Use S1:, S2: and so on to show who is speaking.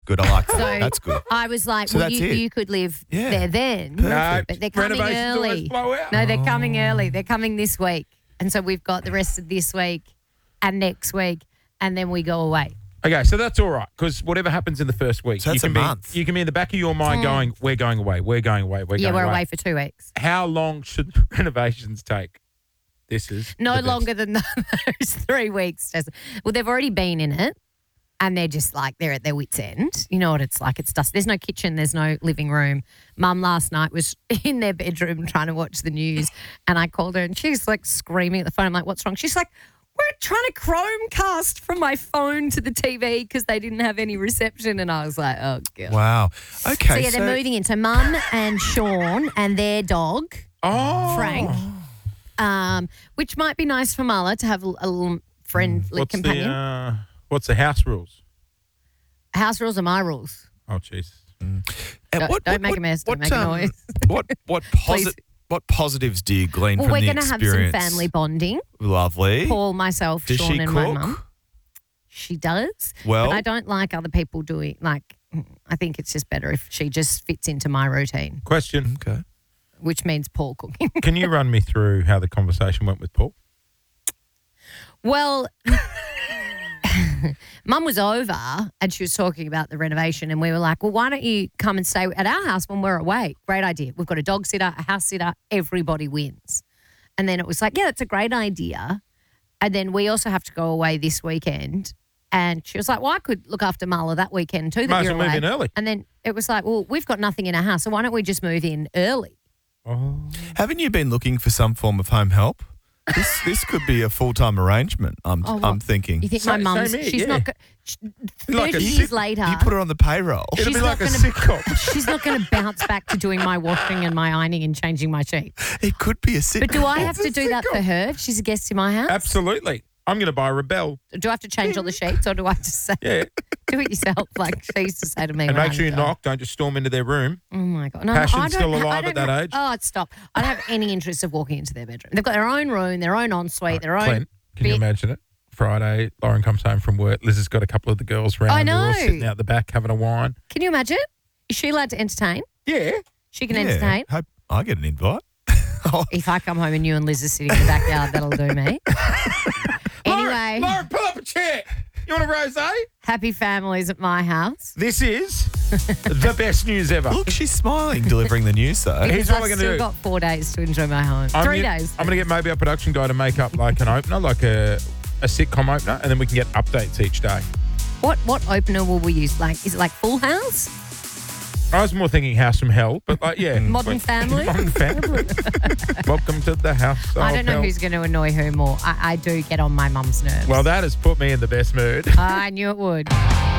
S1: Good. I like that.
S2: So
S1: That's good.
S2: I was like,
S1: So
S2: well,
S1: that's
S2: you
S1: it.
S2: could live
S1: Yeah.
S2: there then.
S1: Perfect.
S2: But they're coming
S3: Renovations always
S2: early.
S3: blow out.
S2: No, they're coming early. They're coming this week. And so we've got the rest of this week and next week, and then we go away.
S3: Okay, so that's all right because whatever happens in the first week,
S1: So that's
S3: you can
S1: a month.
S3: You can be in the back of your mind going, "We're going away. We're going away. We're
S2: Yeah,
S3: going
S2: we're
S3: away."
S2: away for 2 weeks.
S3: How long should renovations take? This is
S2: No
S3: the best.
S2: longer than those 3 weeks. Jess. Well, they've already been in it, and they're just like, they're at their wits' end. You know what it's like. It's dust. There's no kitchen. There's no living room. Mum last night was in their bedroom trying to watch the news, and I called her, and she's like screaming at the phone. I'm like, what's wrong? She's like, we're trying to Chromecast from my phone to the TV because they didn't have any reception. And I was like, oh, God.
S1: Wow. Okay.
S2: So, yeah, they're moving in. So, Mum and Sean and their dog,
S3: Oh,
S2: Frank, which might be nice for Marla to have a little friendly companion.
S3: What's the house rules?
S2: House rules are my rules.
S3: Oh, jeez.
S2: Don't make a mess. Don't make a noise.
S1: What positives do you glean
S2: Well,
S1: from
S2: we're
S1: the
S2: going to have
S1: experience?
S2: some family bonding.
S1: Lovely.
S2: Paul, myself,
S1: Does
S2: Sean,
S1: she
S2: and my
S1: cook?
S2: mum. She does.
S1: Well-
S2: but I don't like other people doing, I think it's just better if she just fits into my routine,
S3: Question:
S1: Okay.
S2: which means Paul cooking.
S3: Can you run me through how the conversation went with Paul?
S2: Well, Mum was over and she was talking about the renovation, and we were like, well, why don't you come and stay at our house when we're away? Great idea. We've got a dog sitter, a house sitter, everybody wins. And then it was like, yeah, that's a great idea. And then we also have to go away this weekend. And she was like, well, I could look after Marla that weekend too. That
S3: Might as
S2: you're
S3: well move
S2: away.
S3: in early.
S2: And then it was like, well, we've got nothing in our house, so why don't we just move in early?
S3: Oh,
S1: Haven't you been looking for some form of home help? This could be a full-time arrangement. I'm thinking.
S2: You think
S3: Same
S2: my mum's,
S3: here,
S2: she's
S3: yeah.
S2: not,
S3: Like
S2: 30
S3: a
S2: years
S3: sick-
S2: later.
S1: You put her on the payroll.
S3: it'll
S2: She's
S3: be like
S2: not
S3: a
S2: gonna-
S3: sitcom.
S2: She's not going to bounce back to doing my washing and my ironing and changing my sheets.
S1: It could be a sitcom.
S2: But do I have to do that for her if she's a guest in my house?
S3: Absolutely. I'm going to buy Rebel.
S2: Do I have to change all the sheets, or do I just say,
S3: Yeah.
S2: do it yourself? Like she used to say to me.
S3: And
S2: when I
S3: make sure you
S2: was young.
S3: knock. Don't just storm into their room.
S2: Oh my God. No,
S3: Passion's
S2: I don't
S3: still
S2: ha-
S3: alive
S2: I
S3: at
S2: don't
S3: that
S2: have-
S3: age.
S2: Oh, stop. I don't have any interest of walking into their bedroom. They've got their own room, their own ensuite, their own.
S3: Clint, can you
S2: bit.
S3: imagine it? Friday, Lauren comes home from work. Liz has got a couple of the girls round.
S2: I
S3: They're all
S2: know.
S3: sitting out the back having a wine.
S2: Can you imagine? Is she allowed to entertain?
S3: Yeah.
S2: She can entertain.
S1: Hope I get an invite.
S2: If I come home and you and Liz are sitting in the backyard, that'll do me. Anyway,
S3: Lauren, pull up a chair. You want a rosé?
S2: happy families at my house.
S3: This is the best news ever.
S1: Look, she's smiling delivering the news, though.
S3: Here's
S2: Because
S3: what
S2: I've
S3: we're gonna
S2: still
S3: do.
S2: got 4 days to enjoy my home. 3 days.
S3: I'm going to get maybe our production guy to make up like an opener, like a sitcom opener, and then we can get updates each day.
S2: What opener will we use? Like, is it like Full House?
S3: I was more thinking House from Hell, but like, yeah.
S2: Modern Family?
S3: Modern Family. Welcome to the House of
S2: I don't know
S3: Hell.
S2: who's going to annoy who more. I do get on my mum's nerves.
S3: Well, that has put me in the best mood.
S2: I knew it would.